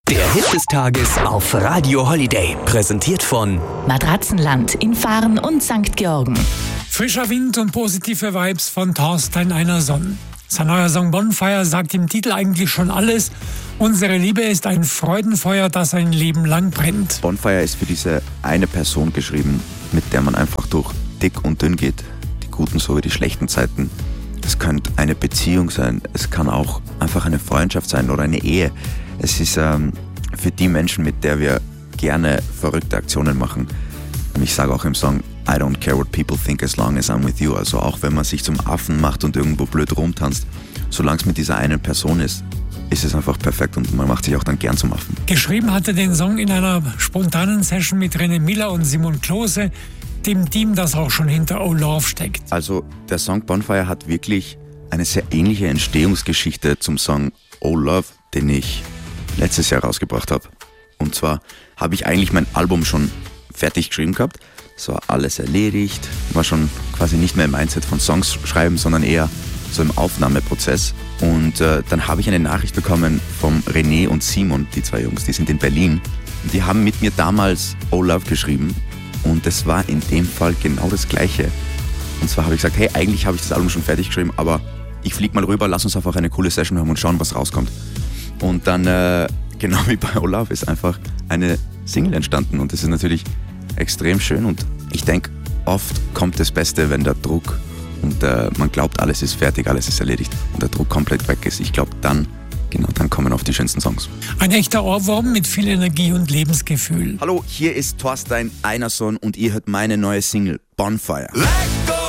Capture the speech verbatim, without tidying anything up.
Der Hit des Tages auf Radio Holiday. Präsentiert von Matratzenland in Fahren und Sankt Georgen. Frischer Wind und positive Vibes von Thorstein Einerson. Sein neuer Song Bonfire sagt im Titel eigentlich schon alles. Unsere Liebe ist ein Freudenfeuer, das ein Leben lang brennt. Bonfire ist für diese eine Person geschrieben, mit der man einfach durch dick und dünn geht. Die guten sowie die schlechten Zeiten. Es könnte eine Beziehung sein, es kann auch einfach eine Freundschaft sein oder eine Ehe. Es ist ähm, für die Menschen, mit der wir gerne verrückte Aktionen machen. Und ich sage auch im Song, I don't care what people think as long as I'm with you. Also auch wenn man sich zum Affen macht und irgendwo blöd rumtanzt, solange es mit dieser einen Person ist, ist es einfach perfekt und man macht sich auch dann gern zum Affen. Geschrieben hatte den Song in einer spontanen Session mit René Miller und Simon Klose, dem Team, das auch schon hinter Oh Love steckt. Also der Song Bonfire hat wirklich eine sehr ähnliche Entstehungsgeschichte zum Song Oh Love, den ich letztes Jahr rausgebracht habe. Und zwar habe ich eigentlich mein Album schon fertig geschrieben gehabt. Es war alles erledigt, war schon quasi nicht mehr im Mindset von Songs schreiben, sondern eher so im Aufnahmeprozess. Und äh, dann habe ich eine Nachricht bekommen vom René und Simon, die zwei Jungs, die sind in Berlin. Und die haben mit mir damals Oh Love geschrieben. Und das war in dem Fall genau das Gleiche. Und zwar habe ich gesagt, hey, eigentlich habe ich das Album schon fertig geschrieben, aber ich fliege mal rüber, lass uns einfach eine coole Session haben und schauen, was rauskommt. Und dann, äh, genau wie bei Oh Love, ist einfach eine Single entstanden. Und das ist natürlich extrem schön. Und ich denke, oft kommt das Beste, wenn der Druck und äh, man glaubt, alles ist fertig, alles ist erledigt und der Druck komplett weg ist. Ich glaube, dann, genau, dann kommen oft die schönsten Songs. Ein echter Ohrwurm mit viel Energie und Lebensgefühl. Hallo, hier ist Thorstein Einerson und ihr hört meine neue Single Bonfire. Like